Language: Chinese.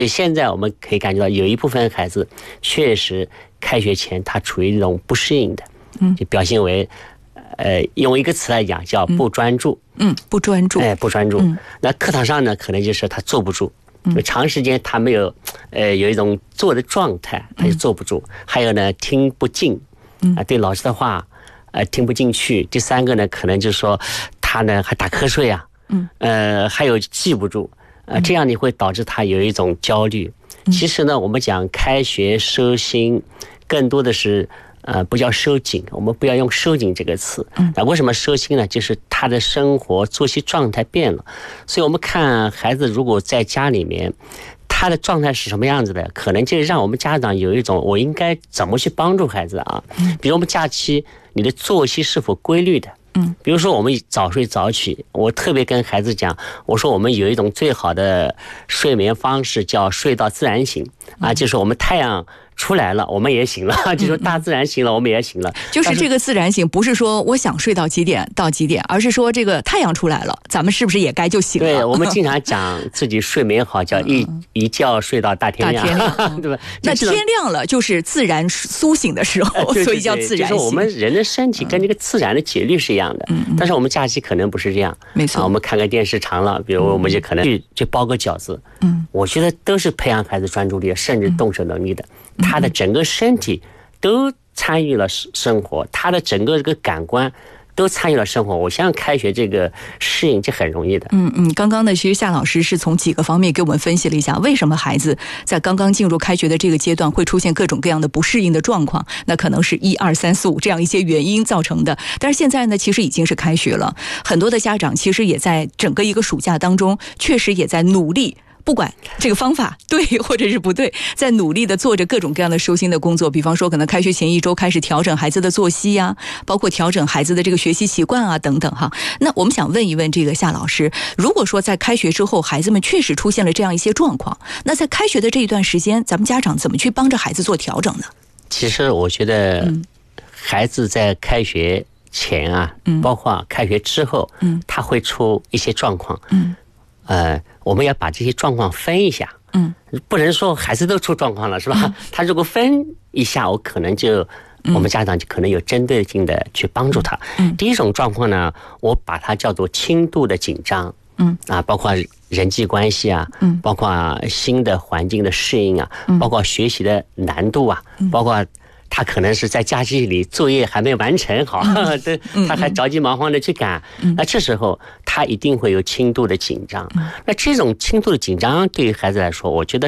现在我们可以感觉到有一部分孩子确实开学前他处于一种不适应的，就表现为用一个词来讲叫不专注， 不专注， 不专注。那课堂上呢，可能就是他坐不住，长时间他没有有一种坐的状态，他就坐不住。还有呢，听不进，对老师的话听不进去。第三个呢，可能就是说他呢还打瞌睡啊，还有记不住，这样你会导致他有一种焦虑。其实呢，我们讲开学收心，更多的是不叫收紧，我们不要用收紧这个词。那为什么收心呢？就是他的生活作息状态变了。所以我们看孩子如果在家里面，他的状态是什么样子的，可能就让我们家长有一种我应该怎么去帮助孩子啊。比如我们假期你的作息是否规律的，比如说我们早睡早起，我特别跟孩子讲，我说我们有一种最好的睡眠方式叫睡到自然醒啊，就是我们太阳出来了我们也醒了，就说大自然醒了我们也醒了。 就是这个自然醒不是说我想睡到几点到几点，而是说这个太阳出来了咱们是不是也该就醒了。 对，我们经常讲自己睡眠好叫一觉睡到大天亮，对吧？ 那天亮了就是自然苏醒的时候，所以叫自然醒。 就是我们人的身体跟这个自然的节律是一样的，但是我们假期可能不是这样。 没错， 我们看个电视长了，比如我们就可能去包个饺子，我觉得都是培养孩子专注力甚至动手能力的。他的整个身体都参与了生活，他的整个这个感官都参与了生活。我相信开学这个适应就很容易的。 刚刚呢，其实夏老师是从几个方面给我们分析了一下，为什么孩子在刚刚进入开学的这个阶段会出现各种各样的不适应的状况。那可能是1、2、3、4、5这样一些原因造成的。但是现在呢，其实已经是开学了，很多的家长其实也在整个一个暑假当中，确实也在努力。不管这个方法对或者是不对，在努力的做着各种各样的收心的工作。比方说可能开学前1周开始调整孩子的作息啊，包括调整孩子的这个学习习惯啊等等哈。那我们想问一问这个夏老师，如果说在开学之后孩子们确实出现了这样一些状况，那在开学的这一段时间咱们家长怎么去帮着孩子做调整呢？ 其实我觉得孩子在开学前啊，包括开学之后，他会出一些状况，我们要把这些状况分一下，不能说孩子都出状况了是吧？他如果分一下，我可能就我们家长就可能有针对性的去帮助他。第一种状况呢，我把它叫做轻度的紧张，包括人际关系啊，包括新的环境的适应啊，包括学习的难度啊，包括他可能是在假期里作业还没完成好，他还着急忙慌的去赶，那这时候他一定会有轻度的紧张。那这种轻度的紧张对于孩子来说，我觉得